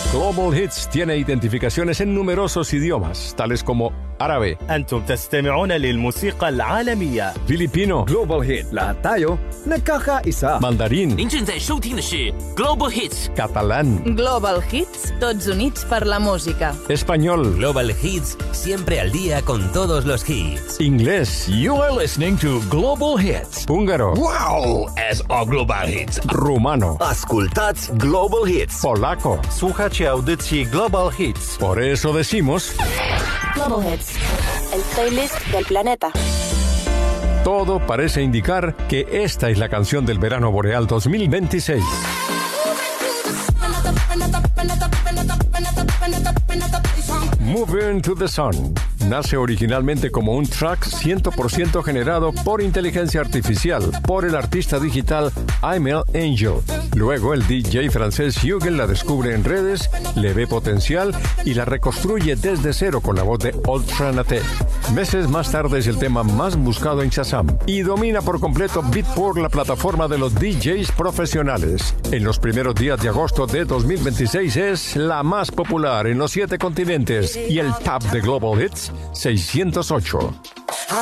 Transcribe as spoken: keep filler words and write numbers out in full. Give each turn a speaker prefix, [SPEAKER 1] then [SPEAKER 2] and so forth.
[SPEAKER 1] Global Hits tiene identificaciones en numerosos idiomas, tales como árabe,
[SPEAKER 2] أنتم تستمعون للموسيقى العالمية.
[SPEAKER 1] filipino,
[SPEAKER 3] Global Hit lahat tayo nagkakaisa.
[SPEAKER 1] mandarín,
[SPEAKER 4] 您正在收听的是 Global Hits
[SPEAKER 1] catalán,
[SPEAKER 5] Global Hits, tots units per la música.
[SPEAKER 1] español,
[SPEAKER 6] Global Hits, siempre al día con todos los hits.
[SPEAKER 1] inglés,
[SPEAKER 7] You are listening to Global Hits.
[SPEAKER 1] húngaro,
[SPEAKER 7] Wow! És o Global Hits.
[SPEAKER 1] rumano,
[SPEAKER 3] Ascultați Global Hits.
[SPEAKER 1] polaco.
[SPEAKER 2] Słuchacie audycji Global Hits.
[SPEAKER 1] Por eso decimos,
[SPEAKER 8] Global Hits, el playlist del planeta.
[SPEAKER 1] todo parece indicar que esta es la canción del verano boreal dos mil veintiséis. Move Into the Sun nace originalmente como un track cien por ciento generado por inteligencia artificial por el artista digital Aimel Angel. Luego el D J francés Hugues la descubre en redes, le ve potencial y la reconstruye desde cero con la voz de Ultra Naté. Meses más tarde es el tema más buscado en Shazam y domina por completo Beatport, la plataforma de los D Js profesionales. En los primeros días de agosto de dos mil veintiséis es la más popular en los siete continentes y el top de Global Hits seiscientos ocho.